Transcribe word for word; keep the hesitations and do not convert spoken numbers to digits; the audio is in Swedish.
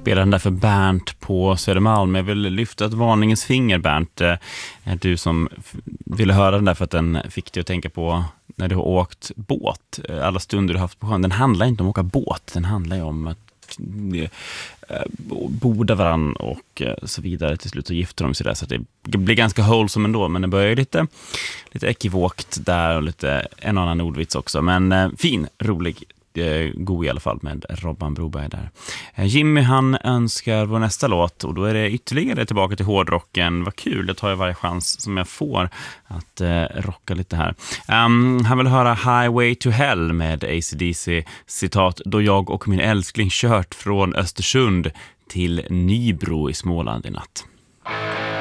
spelar den där för Bernt på Södermalm. Jag vill lyfta ett varningens finger, Bernt. Du som ville höra den där för att den fick dig att tänka på när du har åkt båt. Alla stunder du har haft på sjön. Den handlar inte om att åka båt. Den handlar ju om att boda varann och så vidare. Till slut så gifter de sig där, så att det blir ganska wholesome ändå, men det börjar ju lite, lite ekivokt där och lite en annan ordvits också, men fin, rolig, god i alla fall med Robban Broberg där. Jimmy, han önskar vår nästa låt, och då är det ytterligare tillbaka till hårdrocken. Vad kul, det tar jag varje chans som jag får att eh, rocka lite här. Um, han vill höra Highway to Hell med A C D C, citat, då jag och min älskling kört från Östersund till Nybro i Småland i natt.